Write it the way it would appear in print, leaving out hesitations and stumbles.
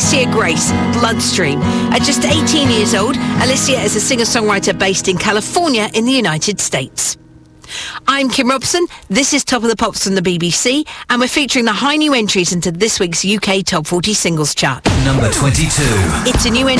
Alicia Grace, Bloodstream. At just 18 years old, Alicia is a singer-songwriter based in California in the United States. I'm Kim Robson. This is Top of the Pops from the BBC, and we're featuring the high new entries into this week's UK Top 40 Singles Chart. Number 22. It's a new entry